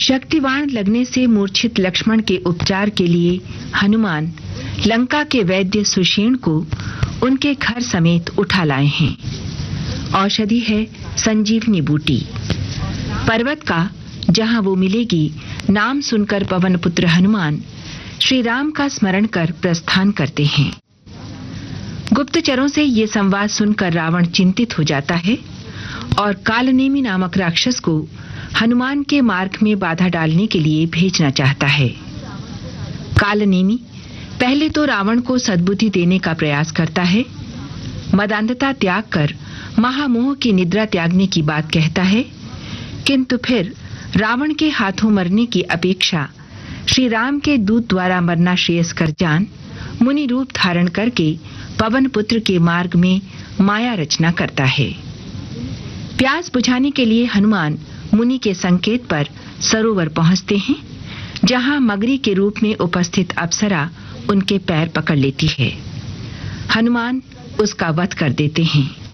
शक्तिवाण लगने से मूर्छित लक्ष्मण के उपचार के लिए हनुमान लंका के वैद्य सुषेण को उनके घर समेत उठा लाए हैं। औषधि है संजीवनी बूटी। पर्वत का जहां वो मिलेगी, नाम सुनकर पवन पुत्र हनुमान श्री राम का स्मरण कर प्रस्थान करते हैं। गुप्तचरों से ये संवाद सुनकर रावण चिंतित हो जाता है और कालनेमी नामक राक्षस को हनुमान के मार्ग में बाधा डालने के लिए भेजना चाहता है। कालनेमी पहले तो रावण को सद्बुद्धि देने का प्रयास करता है, मदांधता त्याग कर महामोह की निद्रा त्यागने की बात कहता है, किंतु फिर रावण के हाथों मरने की अपेक्षा श्री राम के दूत द्वारा मरना श्रेयस्कर जान मुनि रूप धारण करके पवन पुत्र के मार्ग में माया रचना करता है। प्यास बुझाने के लिए हनुमान मुनि के संकेत पर सरोवर पहुंचते हैं, जहां मगरी के रूप में उपस्थित अप्सरा उनके पैर पकड़ लेती है। हनुमान उसका वध कर देते हैं।